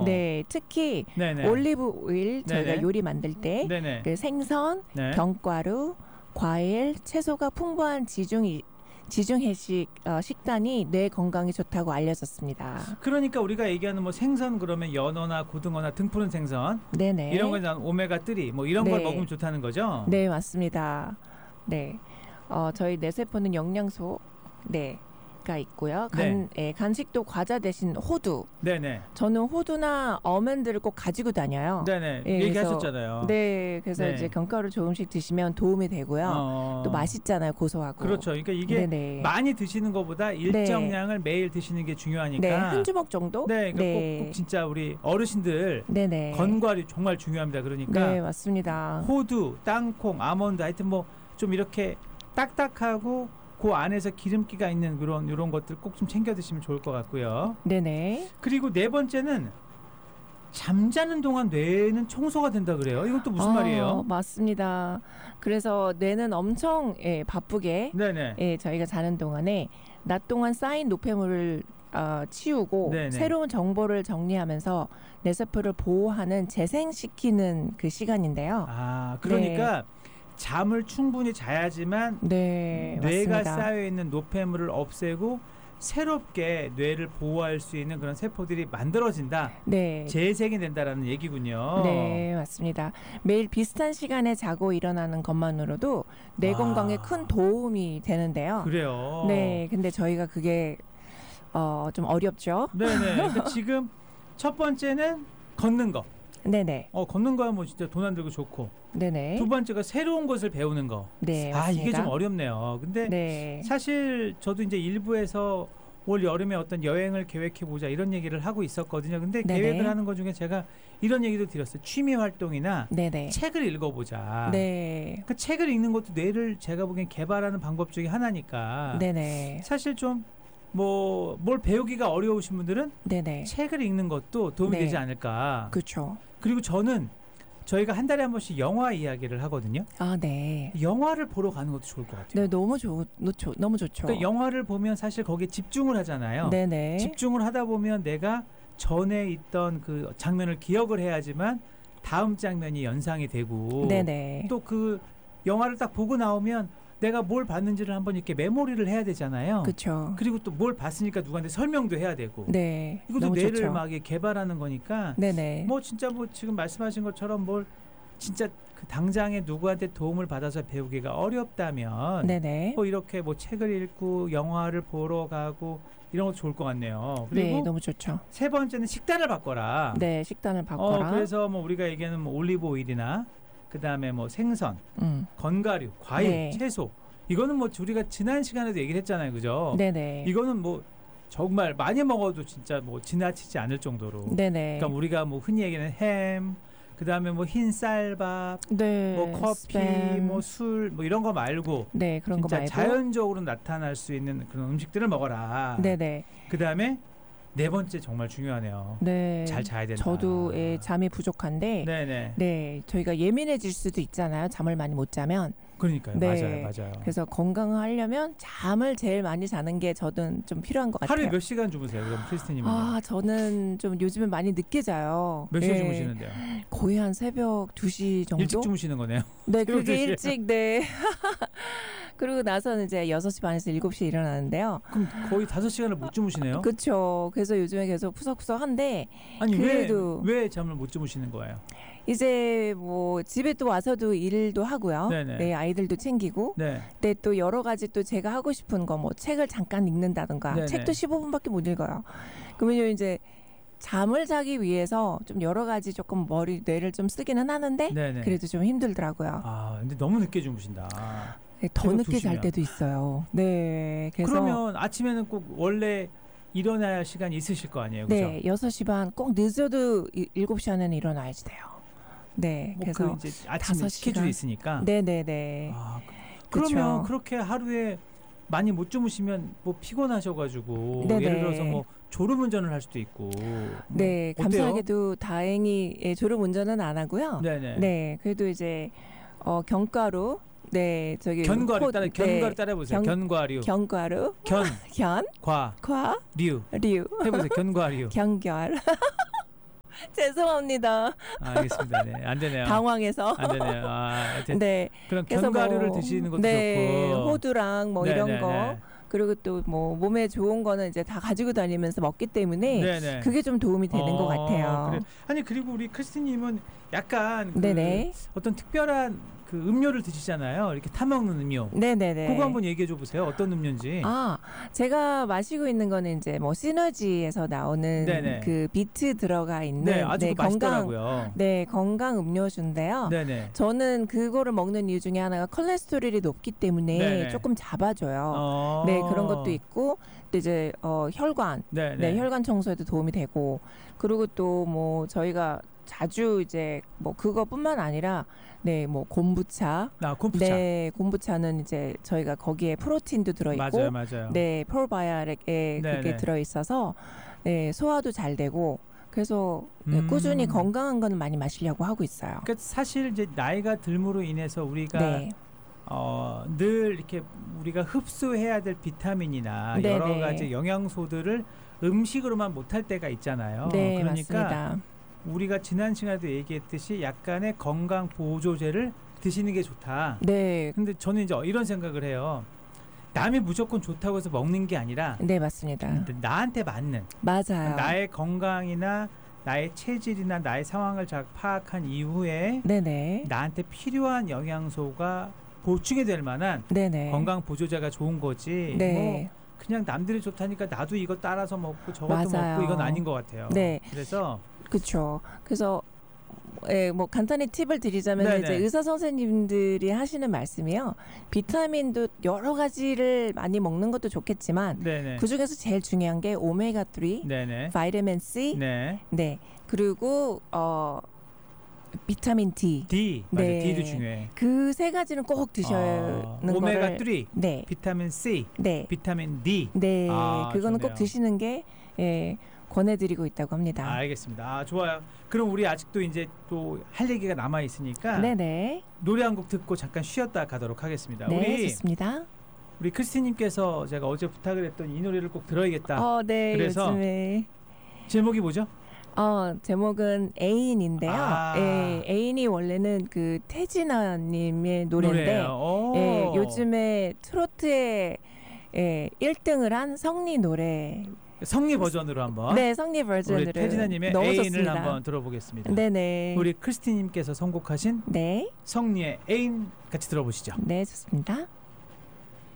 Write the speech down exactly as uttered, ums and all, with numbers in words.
네, 특히 네네. 올리브 오일 저희가 네네. 요리 만들 때 그 생선, 네. 견과류, 과일, 채소가 풍부한 지중 지중해식 어, 식단이 뇌 건강에 좋다고 알려졌습니다. 그러니까 우리가 얘기하는 뭐 생선 그러면 연어나 고등어나 등푸른 생선 네네. 이런 건 오메가 삼 뭐 이런 네. 걸 먹으면 좋다는 거죠? 네, 맞습니다. 네, 어, 저희 뇌세포는 영양소 네. 가 있고요. 간, 네. 예, 간식도 과자 대신 호두. 네네. 저는 호두나 어멘드를 꼭 가지고 다녀요. 네네. 예, 얘기하셨잖아요. 그래서, 네, 그래서 네. 이제 견과류 조금씩 드시면 도움이 되고요. 어... 또 맛있잖아요, 고소하고. 그렇죠. 그러니까 이게 네네. 많이 드시는 것보다 일정량을 네. 매일 드시는 게 중요하니까. 네, 한 주먹 정도. 네, 그러니까 네. 꼭, 꼭 진짜 우리 어르신들 네네. 건과류 정말 중요합니다. 그러니까 네, 맞습니다. 호두, 땅콩, 아몬드, 하여튼 뭐 좀 이렇게 딱딱하고 그 안에서 기름기가 있는 그런 이런 것들 꼭 좀 챙겨 드시면 좋을 것 같고요. 네네. 그리고 네 번째는 잠자는 동안 뇌는 청소가 된다 그래요. 이건 또 무슨 아, 말이에요? 맞습니다. 그래서 뇌는 엄청 예, 바쁘게 네네. 예, 저희가 자는 동안에 낮 동안 쌓인 노폐물을 어, 치우고 네네. 새로운 정보를 정리하면서 뇌세포를 보호하는 재생시키는 그 시간인데요. 아, 그러니까 네. 잠을 충분히 자야지만 네, 뇌가 맞습니다. 쌓여있는 노폐물을 없애고 새롭게 뇌를 보호할 수 있는 그런 세포들이 만들어진다. 네. 재생이 된다라는 얘기군요. 네, 맞습니다. 매일 비슷한 시간에 자고 일어나는 것만으로도 뇌 아. 건강에 큰 도움이 되는데요. 그래요. 네, 근데 저희가 그게 어, 좀 어렵죠. 네네. 그러니까 지금 첫 번째는 걷는 거. 네네. 어, 걷는 거야 뭐 진짜 돈 안 들고 좋고. 네네. 두 번째가 새로운 것을 배우는 거. 네, 아, 맞습니다. 이게 좀 어렵네요. 근데 네. 사실 저도 이제 일부에서 올 여름에 어떤 여행을 계획해 보자 이런 얘기를 하고 있었거든요. 근데 네네. 계획을 하는 것 중에 제가 이런 얘기도 드렸어요. 취미 활동이나 네네. 책을 읽어보자. 네. 그 책을 읽는 것도 뇌를 제가 보기엔 개발하는 방법 중에 하나니까. 네네. 사실 좀 뭐 뭘 배우기가 어려우신 분들은 네네. 책을 읽는 것도 도움이 네. 되지 않을까. 그렇죠. 그리고 저는 저희가 한 달에 한 번씩 영화 이야기를 하거든요. 아, 네. 영화를 보러 가는 것도 좋을 것 같아요. 네, 너무 좋, 좋, 너무 좋죠. 그러니까 영화를 보면 사실 거기에 집중을 하잖아요. 네네. 집중을 하다 보면 내가 전에 있던 그 장면을 기억을 해야지만 다음 장면이 연상이 되고 네네. 또 그 영화를 딱 보고 나오면 내가 뭘 봤는지를 한번 이렇게 메모리를 해야 되잖아요. 그렇죠. 그리고 또 뭘 봤으니까 누구한테 설명도 해야 되고. 네. 이것도 너무 뇌를 좋죠. 막 개발하는 거니까. 네네. 뭐 진짜 뭐 지금 말씀하신 것처럼 뭘 진짜 그 당장에 누구한테 도움을 받아서 배우기가 어렵다면 네네. 뭐 이렇게 뭐 책을 읽고 영화를 보러 가고 이런 것도 좋을 것 같네요. 그리고 네, 너무 좋죠. 세 번째는 식단을 바꿔라. 네, 식단을 바꿔라. 어, 그래서 뭐 우리가 얘기하는 뭐 올리브 오일이나 그다음에 뭐 생선, 음. 건과류, 과일, 네. 채소. 이거는 뭐 우리가 지난 시간에도 얘기를 했잖아요. 그죠? 네네. 이거는 뭐 정말 많이 먹어도 진짜 뭐 지나치지 않을 정도로. 네네. 그러니까 우리가 뭐 흔히 얘기하는 햄, 그다음에 뭐 흰 쌀밥, 네. 뭐 커피, 스팸. 뭐 술, 뭐 이런 거 말고 네, 그런 거 진짜 말고. 자연적으로 나타날 수 있는 그런 음식들을 먹어라. 네네. 그다음에 네 번째 정말 중요하네요. 네. 잘 자야 된다. 저도 예, 잠이 부족한데 네네. 네, 저희가 예민해질 수도 있잖아요. 잠을 많이 못 자면. 그러니까요. 네. 맞아요. 맞아요. 그래서 건강하려면 잠을 제일 많이 자는 게 저는 좀 필요한 것 같아요. 하루에 몇 시간 주무세요? 그럼 크리스티님은? 아, 저는 좀 요즘에 많이 늦게 자요. 몇 시간 예, 주무시는데요? 거의 한 새벽 두 시 정도? 일찍 주무시는 거네요. 네, 새벽 그게 두 시에. 일찍, 네. 그리고 나서는 이제 여섯 시 반에서 일곱 시에 일어나는데요. 그럼 거의 다섯 시간을 못 주무시네요? 그렇죠. 그래서 요즘에 계속 푸석푸석한데 아니 그래도 왜, 왜 잠을 못 주무시는 거예요? 이제 뭐 집에 또 와서도 일도 하고요. 네네. 네, 아이들도 챙기고. 네. 네, 또 여러 가지 또 제가 하고 싶은 거 뭐 책을 잠깐 읽는다든가. 네네. 책도 십오 분밖에 못 읽어요. 그러면 이제 잠을 자기 위해서 좀 여러 가지 조금 머리 뇌를 좀 쓰기는 하는데 네네. 그래도 좀 힘들더라고요. 아, 근데 너무 늦게 주무신다. 네, 더 새벽 늦게 두 시면. 잘 때도 있어요. 네, 그래서 그러면 아침에는 꼭 원래 일어나야 할 시간이 있으실 거 아니에요, 그죠? 네, 여섯 시 반 꼭 늦어도 이- 일곱 시 안에는 일어나야지 돼요. 네, 뭐 그래서 그 이제 아침 다섯 스케줄이 시간? 있으니까. 네, 네, 네. 아, 그- 그러면 그쵸. 그렇게 하루에 많이 못 주무시면 뭐 피곤하셔가지고 네네. 예를 들어서 뭐 졸음운전을 할 수도 있고. 네, 어때요? 감사하게도 다행히 예, 졸음 운전은 안 하고요. 네네. 네, 그래도 이제 어, 견과류, 네, 저기 견과류 호- 따라 네, 견과류 따라 해보세요. 견- 견과류. 견과류, 견, 견, 과, 과, 류 류, 해보세요. 견과류. 견결. 죄송합니다. 아, 알겠습니다. 네, 안 되네요. 당황해서. 안 되네요. 아, 하여튼 네. 그럼 그래서 견과류를 뭐, 드시는 것도 네, 좋고. 호두랑 뭐 네, 이런 네, 거. 네. 그리고 또 뭐 몸에 좋은 거는 이제 다 가지고 다니면서 먹기 때문에 네네. 그게 좀 도움이 되는 어, 것 같아요. 그래. 아니 그리고 우리 크리스티님은 약간 그 네네. 어떤 특별한 그 음료를 드시잖아요. 이렇게 타 먹는 음료. 네네네. 그거 한번 얘기해 줘 보세요. 어떤 음료인지. 아, 제가 마시고 있는 거는 이제 뭐 시너지에서 나오는 네네. 그 비트 들어가 있는 네, 아주 네, 그 건강 맛있더라고요. 네, 건강 음료수인데요. 네네. 저는 그거를 먹는 이유 중에 하나가 콜레스테롤이 높기 때문에 네네. 조금 잡아줘요. 어. 네, 그런 것도 있고 또 이제 어, 혈관, 네네. 네, 혈관 청소에도 도움이 되고 그리고 또 뭐 저희가 자주 이제 뭐 그거뿐만 아니라 네, 뭐 곰부차, 나 콤부차. 네, 곰부차는 이제 저희가 거기에 프로틴도 들어 있고 맞아요, 맞아요. 네, 프로바이오틱에 네네. 그게 들어 있어서 네, 소화도 잘 되고 그래서 네, 음. 꾸준히 건강한 거는 많이 마시려고 하고 있어요. 그러니까 사실 이제 나이가 들므로 인해서 우리가 네, 어, 늘 이렇게 우리가 흡수해야 될 비타민이나 네네. 여러 가지 영양소들을 음식으로만 못할 때가 있잖아요. 네, 그러니까 맞습니다. 우리가 지난 시간에도 얘기했듯이 약간의 건강 보조제를 드시는 게 좋다. 네, 근데 저는 이제 이런 생각을 해요. 남이 무조건 좋다고 해서 먹는 게 아니라 네 맞습니다. 나한테 맞는 맞아요. 나의 건강이나 나의 체질이나 나의 상황을 잘 파악한 이후에 네네, 나한테 필요한 영양소가 보충이 될 만한 네네, 건강 보조제가 좋은 거지. 네, 뭐 그냥 남들이 좋다니까 나도 이거 따라서 먹고 저것도 맞아요. 먹고 이건 아닌 것 같아요. 네. 그래서 그렇죠. 그래서 예, 뭐 간단히 팁을 드리자면 네네. 이제 의사 선생님들이 하시는 말씀이요. 비타민도 여러 가지를 많이 먹는 것도 좋겠지만 네네. 그 중에서 제일 중요한 게 오메가 삼, 네네. 바이타민 C, 네. 네, 그리고 어 비타민 D. D 맞아. 네. D도 중요해. 그 세 가지는 꼭 드셔야 어, 하는 오메가 거를 삼, 네, 비타민 C, 네, 비타민 D. 네, 아, 그거는 좋네요. 꼭 드시는 게 예, 권해드리고 있다고 합니다. 아, 알겠습니다. 아, 좋아요. 그럼 우리 아직도 이제 또 할 얘기가 남아 있으니까 네네, 노래 한 곡 듣고 잠깐 쉬었다 가도록 하겠습니다. 네, 우리 좋습니다. 우리 크리스티님께서 제가 어제 부탁을 했던 이 노래를 꼭 들어야겠다. 어, 네, 그래서 요즘에 제목이 뭐죠? 어, 제목은 애인인데요. 아. 예, 애인이 원래는 그 태진아님의 노래인데, 노래예요. 오. 예, 요즘에 트로트에 예, 일 등을 한 성리 노래. 성리 버전으로 한번. 네, 성리 버전으로 우리 태진아님의 너무 애인을 좋습니다. 한번 들어보겠습니다. 네네. 우리 크리스티님께서 선곡하신 네, 성리의 애인 같이 들어보시죠. 네, 좋습니다.